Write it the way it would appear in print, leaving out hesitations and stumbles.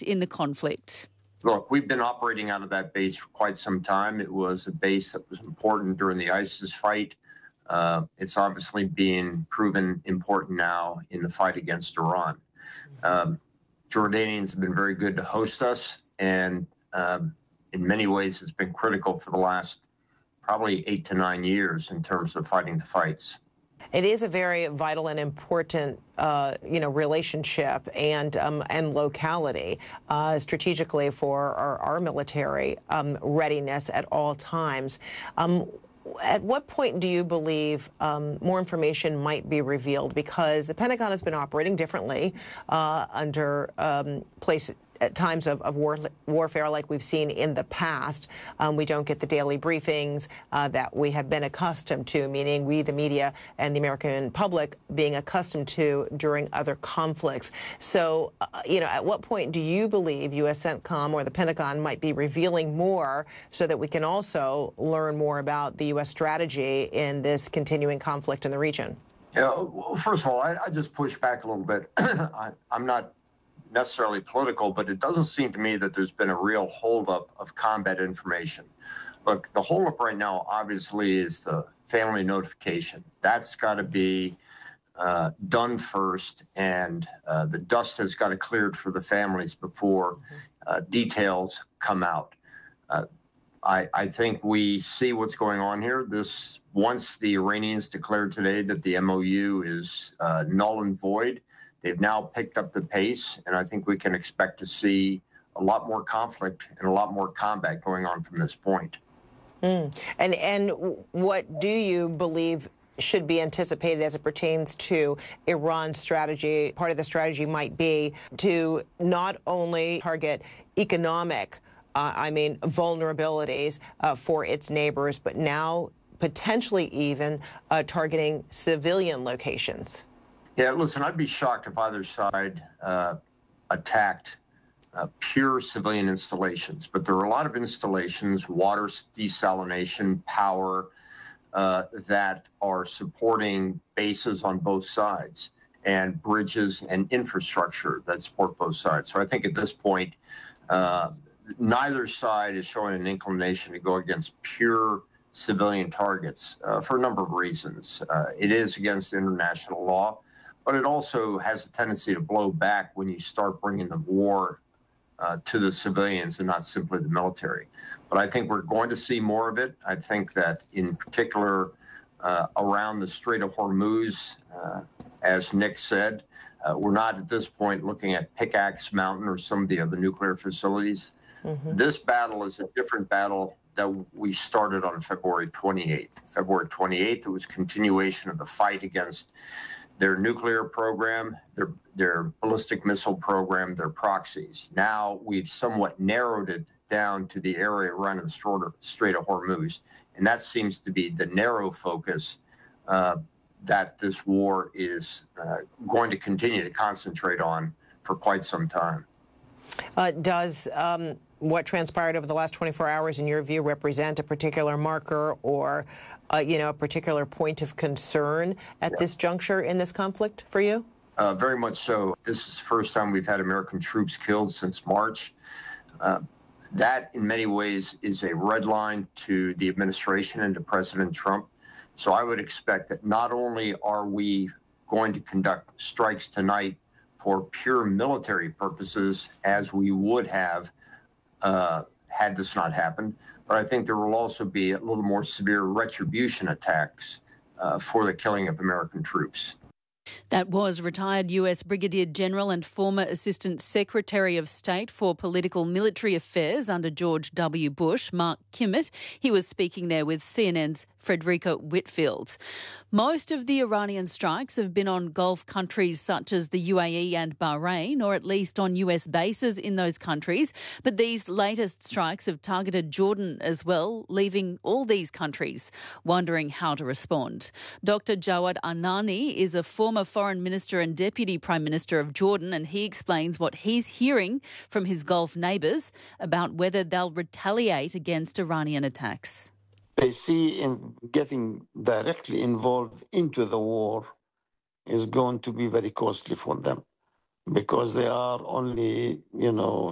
in the conflict? Look, we've been operating out of that base for quite some time. It was a base that was important during the ISIS fight. It's obviously being proven important now in the fight against Iran. Jordanians have been very good to host us, and in many ways it's been critical for the last probably 8 to 9 years in terms of fighting the fights. It is a very vital and important, relationship and locality strategically for our military readiness at all times. At what point do you believe more information might be revealed? Because the Pentagon has been operating differently under at times of warfare like we've seen in the past. We don't get the daily briefings that we have been accustomed to, meaning we, the media, and the American public being accustomed to during other conflicts. So, at what point do you believe U.S. CENTCOM or the Pentagon might be revealing more so that we can also learn more about the U.S. strategy in this continuing conflict in the region? Yeah, well, first of all, I just push back a little bit. I'm not necessarily political, but it doesn't seem to me that there's been a real holdup of combat information. Look, the holdup right now, obviously, is the family notification. That's got to be done first, and the dust has got to cleared for the families before details come out. I think we see what's going on here. Once the Iranians declared today that the MOU is null and void, they've now picked up the pace, and I think we can expect to see a lot more conflict and a lot more combat going on from this point. And what do you believe should be anticipated as it pertains to Iran's strategy? Part of the strategy might be to not only target economic, vulnerabilities for its neighbors, but now potentially even targeting civilian locations. Yeah, listen, I'd be shocked if either side attacked pure civilian installations. But there are a lot of installations, water desalination, power, that are supporting bases on both sides, and bridges and infrastructure that support both sides. So I think at this point, neither side is showing an inclination to go against pure civilian targets for a number of reasons. It is against international law, but it also has a tendency to blow back when you start bringing the war to the civilians and not simply the military. But I think we're going to see more of it. I think that in particular around the Strait of Hormuz, as Nick said, we're not at this point looking at Pickaxe Mountain or some of the other nuclear facilities. This battle is a different battle that we started on February 28th. February 28th, it was continuation of the fight against their nuclear program, their ballistic missile program, their proxies. Now we've somewhat narrowed it down to the area around the Strait of Hormuz, and that seems to be the narrow focus that this war is going to continue to concentrate on for quite some time. Does what transpired over the last 24 hours, in your view, represent a particular marker or, a particular point of concern at this juncture in this conflict for you? Very much so. This is the first time we've had American troops killed since March. That, in many ways, is a red line to the administration and to President Trump. So I would expect that not only are we going to conduct strikes tonight for pure military purposes, as we would have had this not happened, but I think there will also be a little more severe retribution attacks for the killing of American troops. That was retired US Brigadier General and former Assistant Secretary of State for Political Military Affairs under George W. Bush, Mark Kimmett. He was speaking there with CNN's Frederica Whitfield. Most of the Iranian strikes have been on Gulf countries such as the UAE and Bahrain, or at least on US bases in those countries. But these latest strikes have targeted Jordan as well, leaving all these countries wondering how to respond. Dr. Jawad Anani is a former Foreign Minister and Deputy Prime Minister of Jordan, and he explains what he's hearing from his Gulf neighbours about whether they'll retaliate against Iranian attacks. They see in getting directly involved into the war is going to be very costly for them because they are only,